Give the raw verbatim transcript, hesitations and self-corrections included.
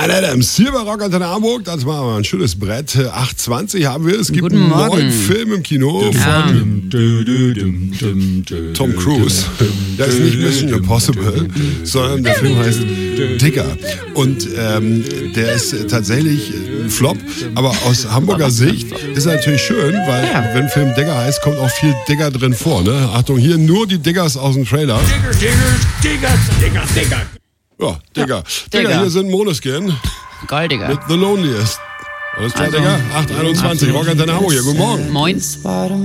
Bryan Adams, hier bei Rock Antenne Hamburg. Das war mal ein schönes Brett. acht zwanzig haben wir. Es gibt Guten einen Morgen. neuen Film im Kino Ja. von Tom Cruise. Der ist nicht Mission Impossible, sondern der Film heißt Digger. Und ähm, der ist tatsächlich ein Flop. Aber aus Hamburger Sicht ist er natürlich schön, weil Ja. wenn Film Digger heißt, kommt auch viel Digger drin vor. Ne? Achtung, hier nur die Diggers aus dem Trailer. Digger, Digger, Digger, Digger, Digger. Ja, Digger. Digger, Digger. hier sind Måneskin Goldiger. mit The Loneliest. Alles klar, Also, Digga? acht einundzwanzig, Rock Antenne Hamburg hier. Guten Morgen. Moin. Bottom